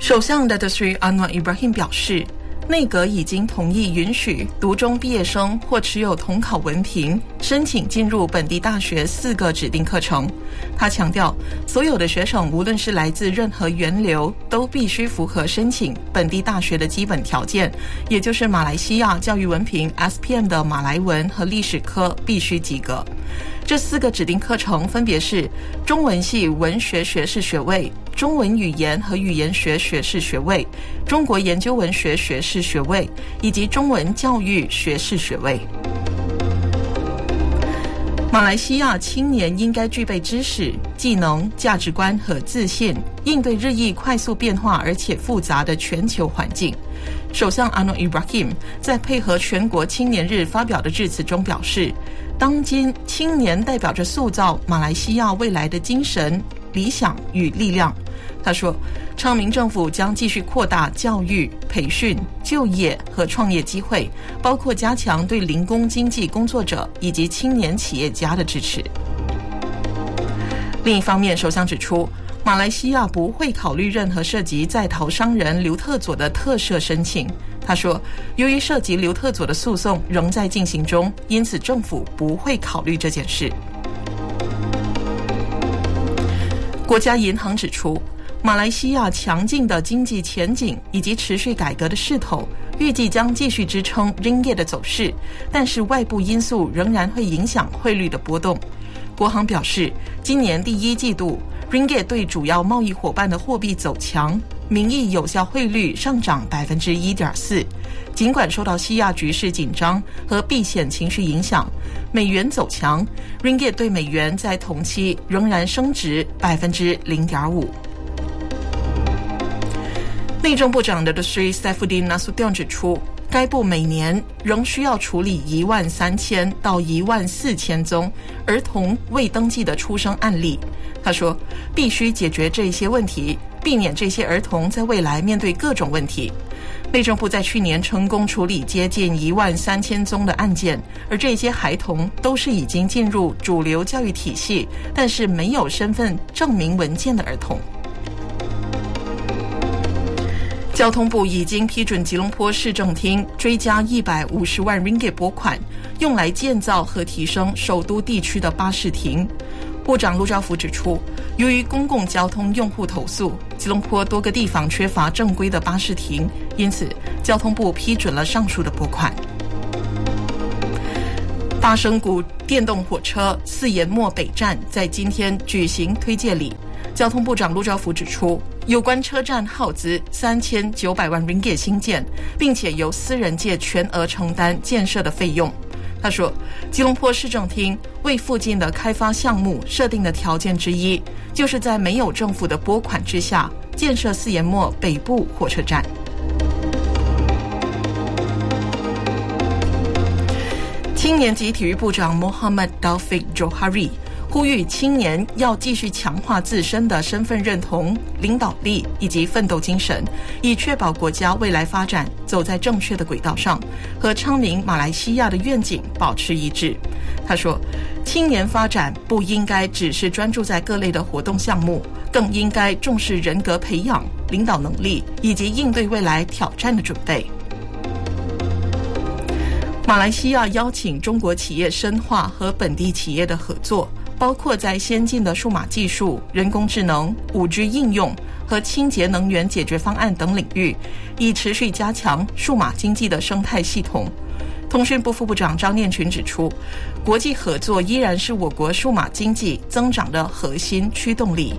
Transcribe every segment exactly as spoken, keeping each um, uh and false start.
首相 Datuk Seri Anwar Ibrahim 表示，内阁已经同意允许读中毕业生或持有统考文凭申请进入本地大学四个指定课程。他强调，所有的学生无论是来自任何源流，都必须符合申请本地大学的基本条件，也就是马来西亚教育文凭 S P M 的马来文和历史科必须及格。这四个指定课程分别是中文系文学学士学位、中文语言和语言学学士学位、中国研究文学学士学位以及中文教育学士学位。马来西亚青年应该具备知识、技能、价值观和自信，应对日益快速变化而且复杂的全球环境。首相 Anwar Ibrahim 在配合全国青年日发表的致辞中表示，当今青年代表着塑造马来西亚未来的精神、理想与力量。他说，昌明政府将继续扩大教育、培训、就业和创业机会，包括加强对零工经济工作者以及青年企业家的支持。另一方面，首相指出，马来西亚不会考虑任何涉及在逃商人刘特佐的特赦申请。他说，由于涉及刘特佐的诉讼仍在进行中，因此政府不会考虑这件事。国家银行指出，马来西亚强劲的经济前景以及持续改革的势头，预计将继续支撑 Ringgit 的走势，但是外部因素仍然会影响汇率的波动。国行表示，今年第一季度 Ringgit 对主要贸易伙伴的货币走强，名义有效汇率上涨 百分之一点四。 尽管受到西亚局势紧张和避险情绪影响，美元走强， Ringgit 对美元在同期仍然升值 百分之零点五。内政部长 Datuk Seri Saifuddin Nasution 指出，该部每年仍需要处理一万三千到一万四千宗儿童未登记的出生案例。他说，必须解决这些问题，避免这些儿童在未来面对各种问题。内政部在去年成功处理接近一万三千宗的案件，而这些孩童都是已经进入主流教育体系，但是没有身份证明文件的儿童。交通部已经批准吉隆坡市政厅追加一百五十万 ringgit 拨款，用来建造和提升首都地区的巴士亭。部长陆兆福指出，由于公共交通用户投诉，吉隆坡多个地方缺乏正规的巴士亭，因此交通部批准了上述的拨款。巴生谷电动火车四研末北站在今天举行推介礼。交通部长陆兆福指出，有关车站耗资三千九百万 ringgit 新建，并且由私人界全额承担建设的费用。他说，吉隆坡市政厅为附近的开发项目设定的条件之一，就是在没有政府的拨款之下，建设四研末北部火车站。青年及体育部长 Mohammad Taufik Johari 呼吁青年要继续强化自身的身份认同、领导力以及奋斗精神，以确保国家未来发展走在正确的轨道上，和昌明马来西亚的愿景保持一致。他说，青年发展不应该只是专注在各类的活动项目，更应该重视人格培养、领导能力以及应对未来挑战的准备。马来西亚邀请中国企业深化和本地企业的合作，包括在先进的数码技术、人工智能、五 G 应用和清洁能源解决方案等领域，以持续加强数码经济的生态系统。通讯部副部长张念群指出，国际合作依然是我国数码经济增长的核心驱动力。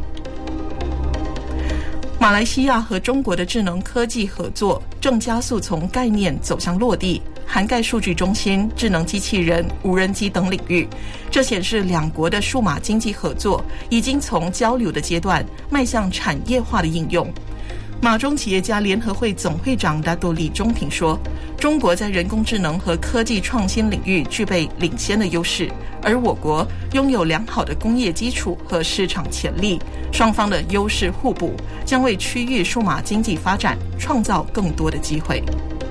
马来西亚和中国的智能科技合作正加速从概念走向落地，涵盖数据中心、智能机器人、无人机等领域。这显示两国的数码经济合作已经从交流的阶段迈向产业化的应用。马中企业家联合会总会长达多李中平说，中国在人工智能和科技创新领域具备领先的优势，而我国拥有良好的工业基础和市场潜力，双方的优势互补，将为区域数码经济发展创造更多的机会。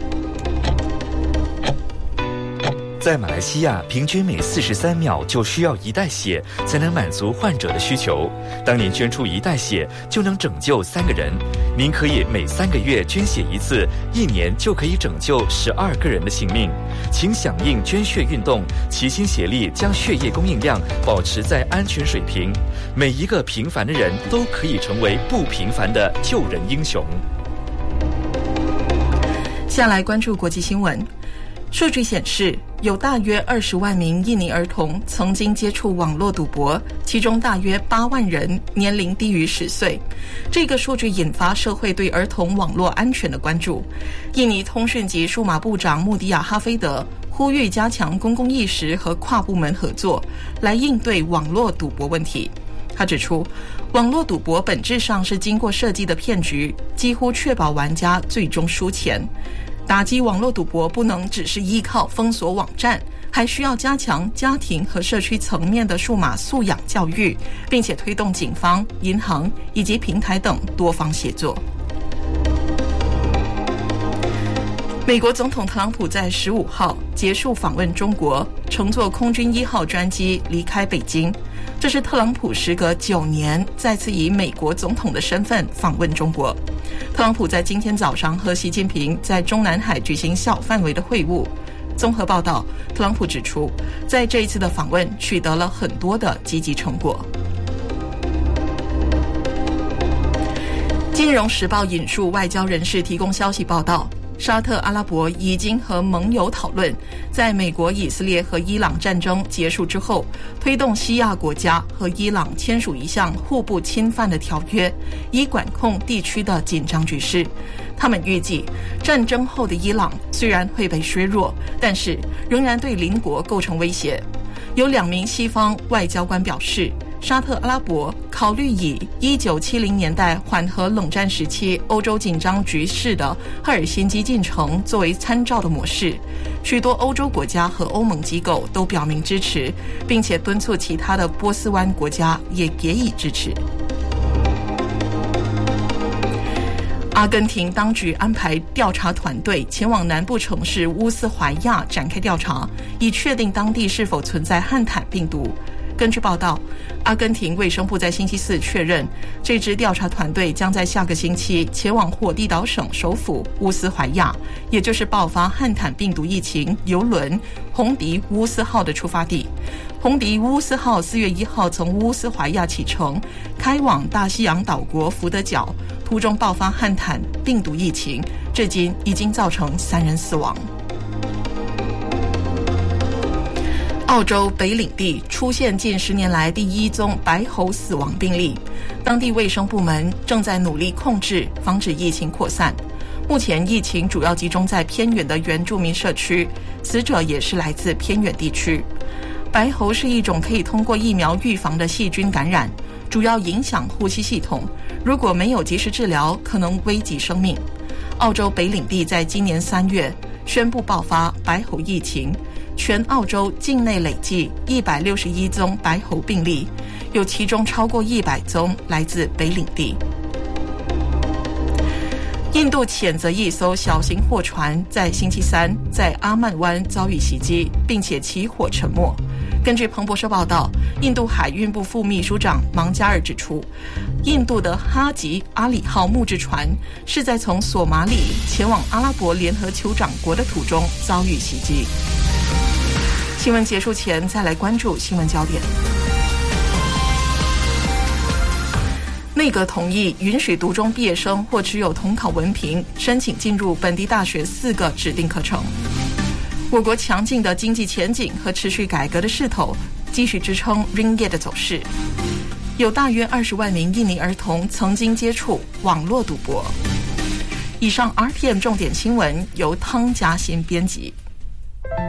在马来西亚，平均每四十三秒就需要一袋血才能满足患者的需求。当您捐出一袋血，就能拯救三个人。 您可以每三个月捐血一次，一年就可以拯救十二个人的性命。请响应捐血运动，齐心协力将血液供应量保持在安全水平。每一个平凡的人都可以成为不平凡的救人英雄。 下来关注国际新闻。数据显示，有大约二十万名印尼儿童曾经接触网络赌博，其中大约八万人年龄低于十岁。这个数据引发社会对儿童网络安全的关注。印尼通讯及数码部长穆迪亚哈菲德呼吁加强公共意识和跨部门合作，来应对网络赌博问题。他指出，网络赌博本质上是经过设计的骗局，几乎确保玩家最终输钱。打击网络赌博不能只是依靠封锁网站，还需要加强家庭和社区层面的数码素养教育，并且推动警方、银行以及平台等多方协作。美国总统特朗普在十五号结束访问中国，乘坐空军一号专机离开北京。这是特朗普时隔九年再次以美国总统的身份访问中国。特朗普在今天早上和习近平在中南海举行小范围的会晤。综合报道，特朗普指出，在这一次的访问取得了很多的积极成果。金融时报引述外交人士提供消息报道，沙特阿拉伯已经和盟友讨论，在美国、以色列和伊朗战争结束之后，推动西亚国家和伊朗签署一项互不侵犯的条约，以管控地区的紧张局势。他们预计，战争后的伊朗虽然会被削弱，但是仍然对邻国构成威胁。有两名西方外交官表示，沙特阿拉伯考虑以一九七零年代缓和冷战时期欧洲紧张局势的赫尔辛基进程作为参照的模式。许多欧洲国家和欧盟机构都表明支持，并且敦促其他的波斯湾国家也给予支持。阿根廷当局安排调查团队前往南部城市乌斯怀亚展开调查，以确定当地是否存在汉坦病毒。根据报道，阿根廷卫生部在星期四确认，这支调查团队将在下个星期前往火地岛省首府乌斯怀亚，也就是爆发汉坦病毒疫情邮轮红迪乌斯号的出发地。红迪乌斯号四月一号从乌斯怀亚启程，开往大西洋岛国福德角，途中爆发汉坦病毒疫情，至今已经造成三人死亡。澳洲北领地出现近十年来第一宗白喉死亡病例，当地卫生部门正在努力控制，防止疫情扩散。目前疫情主要集中在偏远的原住民社区，死者也是来自偏远地区。白喉是一种可以通过疫苗预防的细菌感染，主要影响呼吸系统，如果没有及时治疗，可能危及生命。澳洲北领地在今年三月宣布爆发白喉疫情，全澳洲境内累计一百六十一宗白喉病例，有其中超过一百宗来自北领地。印度谴责一艘小型货船在星期三在阿曼湾遭遇袭击，并且起火沉没。根据彭博社报道，印度海运部副秘书长芒加尔指出，印度的哈吉阿里号木质船是在从索马里前往阿拉伯联合酋长国的途中遭遇袭击。新闻结束前，再来关注新闻焦点。内阁同意允许读中毕业生或持有统考文凭申请进入本地大学四个指定课程。我国强劲的经济前景和持续改革的势头继续支撑 Ringgit 的走势。有大约二十万名印尼儿童曾经接触网络赌博。以上 R T M 重点新闻由汤嘉欣编辑。